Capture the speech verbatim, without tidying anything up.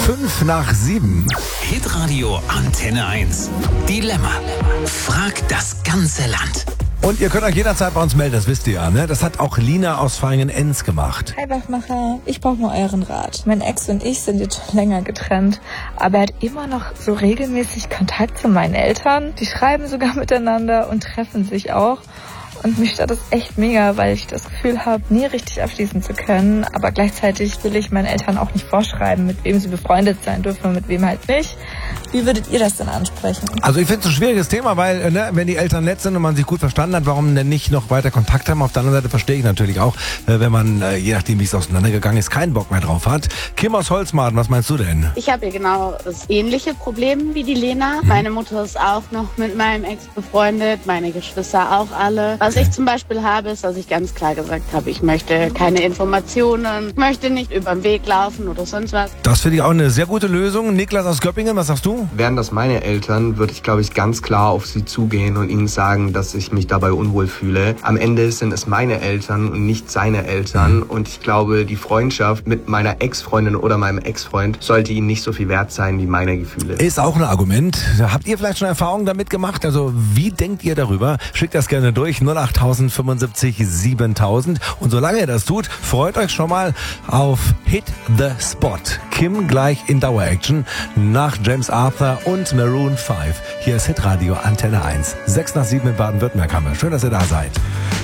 Fünf nach sieben. Hitradio Antenne eins. Dilemma. Frag das ganze Land. Und ihr könnt euch jederzeit bei uns melden, das wisst ihr ja, ne? Das hat auch Lina aus Vaihingen-Enz gemacht. Hi Wachmacher, ich brauche nur euren Rat. Mein Ex und ich sind jetzt schon länger getrennt, aber er hat immer noch so regelmäßig Kontakt zu meinen Eltern. Die schreiben sogar miteinander und treffen sich auch. Und mich stört das echt mega, weil ich das Gefühl habe, nie richtig abschließen zu können. Aber gleichzeitig will ich meinen Eltern auch nicht vorschreiben, mit wem sie befreundet sein dürfen und mit wem halt nicht. Wie würdet ihr das denn ansprechen? Also ich finde es ein schwieriges Thema, weil ne, wenn die Eltern nett sind und man sich gut verstanden hat, warum denn nicht noch weiter Kontakt haben? Auf der anderen Seite verstehe ich natürlich auch, äh, wenn man, äh, je nachdem wie es auseinandergegangen ist, keinen Bock mehr drauf hat. Kim aus Holzmarden, was meinst du denn? Ich habe ja genau das ähnliche Problem wie die Lena. Hm. Meine Mutter ist auch noch mit meinem Ex befreundet, meine Geschwister auch alle. Was ich zum Beispiel habe, ist, dass ich ganz klar gesagt habe, ich möchte keine Informationen, möchte nicht über den Weg laufen oder sonst was. Das finde ich auch eine sehr gute Lösung. Niklas aus Göppingen, was sagst du? Wären das meine Eltern, würde ich, glaube ich, ganz klar auf sie zugehen und ihnen sagen, dass ich mich dabei unwohl fühle. Am Ende sind es meine Eltern und nicht seine Eltern. Und ich glaube, die Freundschaft mit meiner Ex-Freundin oder meinem Ex-Freund sollte ihnen nicht so viel wert sein wie meine Gefühle. Ist auch ein Argument. Habt ihr vielleicht schon Erfahrungen damit gemacht? Also wie denkt ihr darüber? Schickt das gerne durch. null acht fünfundsiebzig siebentausend. Und solange ihr das tut, freut euch schon mal auf Hit the Spot. Kim gleich in Dauer-Action nach James Arthur und Maroon fünf. Hier ist Hitradio Antenne eins. sechs nach sieben in Baden-Württemberg haben wir. Schön, dass ihr da seid.